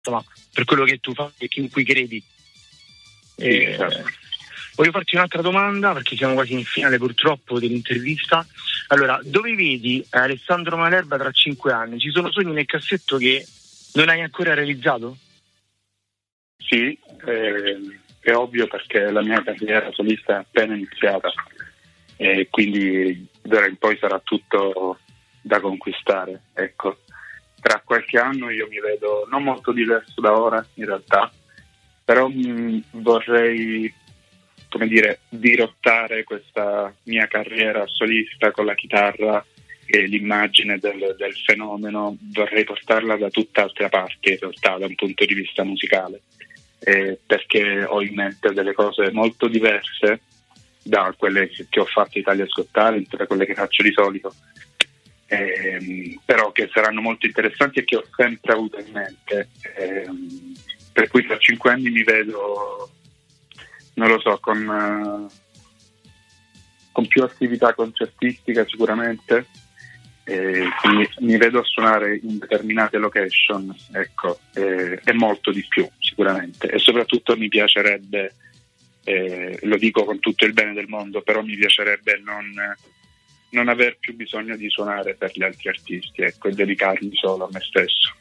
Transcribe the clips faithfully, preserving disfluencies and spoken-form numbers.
insomma, per quello che tu fai e in cui credi. Sì, eh, certo. Voglio farti un'altra domanda, perché siamo quasi in finale purtroppo dell'intervista. Allora, dove vedi Alessandro Malerba tra cinque anni? Ci sono sogni nel cassetto che non hai ancora realizzato? Sì, eh, è ovvio, perché la mia carriera solista è appena iniziata e quindi d'ora in poi sarà tutto da conquistare. Ecco, tra qualche anno io mi vedo non molto diverso da ora in realtà, però mh, vorrei, come dire, dirottare questa mia carriera solista con la chitarra e l'immagine del, del fenomeno, vorrei portarla da tutt'altra parte in realtà da un punto di vista musicale, eh, perché ho in mente delle cose molto diverse da quelle che ho fatto Italia Got Talent, da quelle che faccio di solito, eh, però che saranno molto interessanti e che ho sempre avuto in mente, eh, per cui tra cinque anni mi vedo, non lo so, con, uh, con più attività concertistica sicuramente, e quindi mi vedo a suonare in determinate location, ecco, e, e molto di più sicuramente, e soprattutto mi piacerebbe, eh, lo dico con tutto il bene del mondo, però mi piacerebbe non, non aver più bisogno di suonare per gli altri artisti, ecco, e dedicarmi solo a me stesso.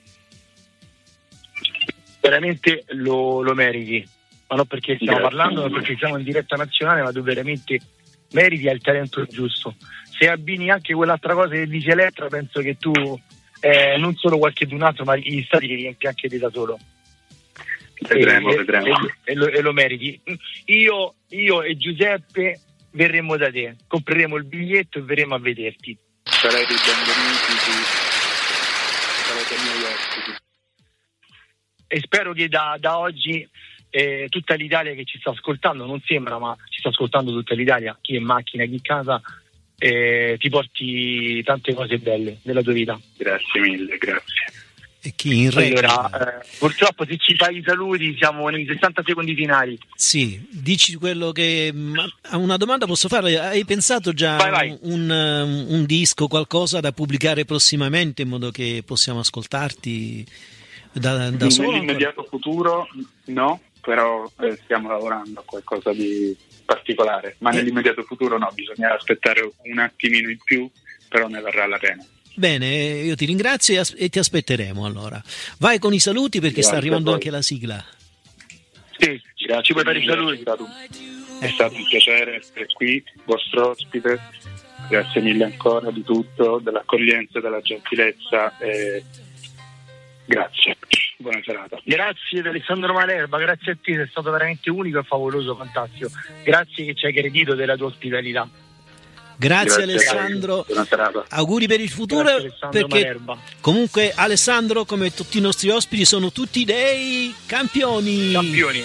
Veramente lo, lo meriti, ma non perché stiamo Grazie. parlando, ma perché siamo in diretta nazionale, ma tu veramente meriti, hai il talento giusto. Se abbini anche quell'altra cosa che dice Elettra, penso che tu eh, non solo qualche d'un altro, ma gli stati li riempi anche te da solo. Vedremo, e, vedremo. E, e, lo, e lo meriti. Io, io e Giuseppe verremo da te, compreremo il biglietto e verremo a vederti. Sarete i benvenuti, sarete i miei ospiti. E spero che da, da oggi eh, tutta l'Italia che ci sta ascoltando, non sembra, ma ci sta ascoltando tutta l'Italia, chi è in macchina, chi in casa, eh, ti porti tante cose belle nella tua vita. Grazie mille, grazie. E chi in rete? Allora, eh, purtroppo se ci fai i saluti siamo nei sessanta secondi finali. Sì, dici quello che... Ma una domanda posso fare? Hai pensato già vai, vai. Un, un, un disco, qualcosa da pubblicare prossimamente in modo che possiamo ascoltarti da, da solo? Nell'immediato futuro no, però eh, stiamo lavorando a qualcosa di particolare, ma eh. nell'immediato futuro no, bisogna aspettare un attimino in più, però ne varrà la pena. Bene, io ti ringrazio e, as- e ti aspetteremo allora. Vai con i saluti, perché Grazie, sta arrivando poi. anche la sigla. Sì, ci puoi fare i saluti. È stato, è stato un piacere essere qui, vostro ospite. Grazie mille ancora di tutto, dell'accoglienza, della gentilezza. E grazie, buona serata. Grazie ad Alessandro Malerba, grazie a te, sei stato veramente unico e favoloso, fantastico. Grazie che ci hai gradito della tua ospitalità. Grazie, Grazie Alessandro, buona serata. auguri per il futuro. Grazie, Alessandro perché Malerba. comunque Alessandro, come tutti i nostri ospiti, sono tutti dei campioni. Campioni.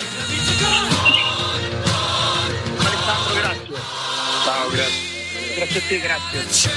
Alessandro, grazie. Ciao, grazie. Grazie a te, grazie.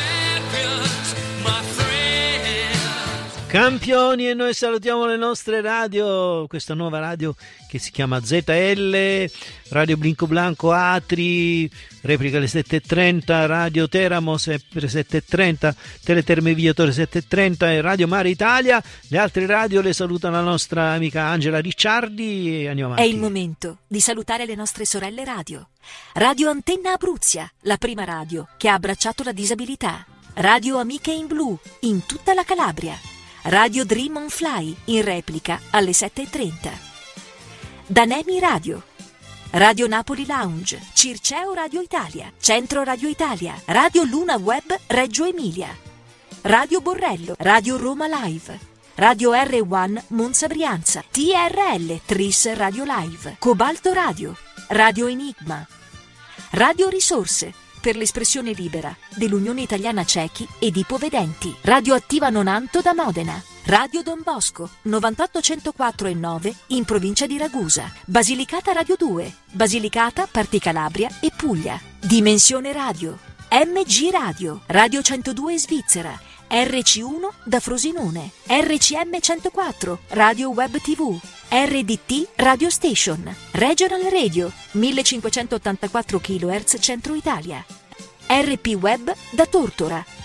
Campioni, e noi salutiamo le nostre radio, questa nuova radio che si chiama Z L, Radio Blinco Blanco Atri, replica alle sette e trenta, Radio Teramo sempre sette e trenta, Teleterme Viatore sette e trenta e Radio Mare Italia. Le altre radio le saluta la nostra amica Angela Ricciardi e andiamo avanti. È il momento di salutare le nostre sorelle radio. Radio Antenna Abruzia, la prima radio che ha abbracciato la disabilità. Radio Amiche in Blu, in tutta la Calabria. Radio Dream on Fly, in replica alle sette e trenta. Danemi Radio. Radio Napoli Lounge, Circeo Radio Italia, Centro Radio Italia, Radio Luna Web Reggio Emilia. Radio Borrello, Radio Roma Live. Radio R uno Monza Brianza, T R L Tris Radio Live, Cobalto Radio, Radio Enigma. Radio Risorse, per l'espressione libera dell'Unione Italiana Cechi ed Ipovedenti. Radio Attiva Nonanto da Modena. Radio Don Bosco novantotto centoquattro e nove in provincia di Ragusa. Basilicata Radio due, Basilicata, Parti Calabria e Puglia. Dimensione Radio, M G Radio, Radio centodue Svizzera, R C uno da Frosinone, R C M centoquattro, Radio Web tivù, R D T Radio Station, Regional Radio, millecinquecentottantaquattro chilohertz Centro Italia, R P Web da Tortora,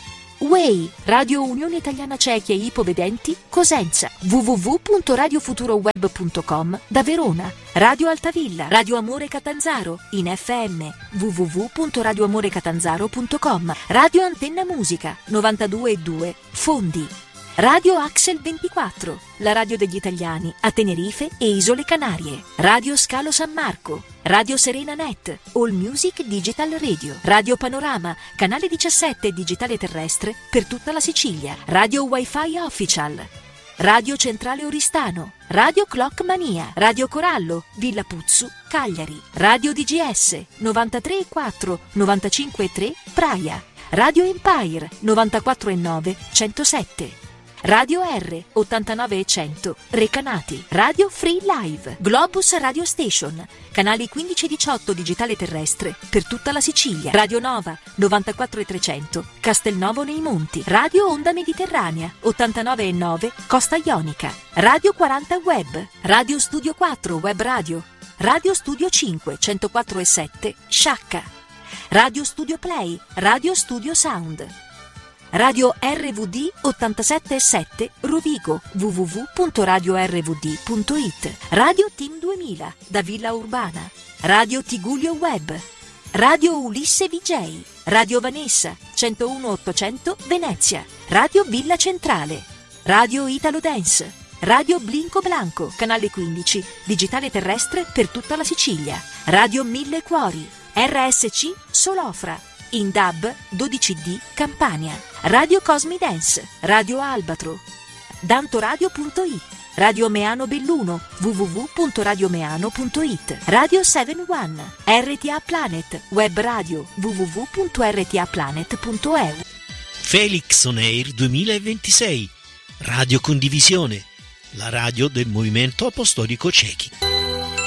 U E I, Radio Unione Italiana Ciechi e Ipovedenti, Cosenza, w w w punto radio futuro web punto com da Verona, Radio Altavilla, Radio Amore Catanzaro, in F M, w w w punto radio amore catanzaro punto com, Radio Antenna Musica, novantadue e due, Fondi, Radio Axel ventiquattro, la radio degli italiani a Tenerife e Isole Canarie, Radio Scalo San Marco, Radio Serena Net, All Music Digital Radio, Radio Panorama, canale diciassette digitale terrestre per tutta la Sicilia, Radio Wi-Fi Official, Radio Centrale Oristano, Radio Clock Mania, Radio Corallo, Villa Puzzu, Cagliari, Radio D G S, novantatré e quattro, novantacinque e tre, Praia, Radio Empire, novantaquattro e nove, centosette, Radio R, ottantanove e cento, Recanati, Radio Free Live, Globus Radio Station, canali quindici e diciotto digitale terrestre per tutta la Sicilia, Radio Nova, novantaquattro e trecento, Castelnuovo nei Monti, Radio Onda Mediterranea, ottantanove e nove, Costa Ionica, Radio quaranta Web, Radio Studio quattro Web Radio, Radio Studio cinque, centoquattro e sette, Sciacca, Radio Studio Play, Radio Studio Sound, Radio R V D ottantasette e sette Rovigo, w w w punto radio r v d punto i t, Radio Team duemila da Villa Urbana, Radio Tigullio Web, Radio Ulisse V J, Radio Vanessa centouno ottocento Venezia, Radio Villa Centrale, Radio Italo Dance, Radio Blinco Blanco, canale quindici, digitale terrestre per tutta la Sicilia, Radio Mille Cuori, R S C Solofra, in D A B dodici D Campania, Radio Cosmi Dance, Radio Albatro, dantoradio punto i t, Radio Meano Belluno, w w w punto radio meano punto i t, Radio sette uno, R T A Planet, web radio, w w w punto r t a planet punto e u. Felix On Air duemilaventisei, Radio Condivisione, la radio del Movimento Apostolico Cechi.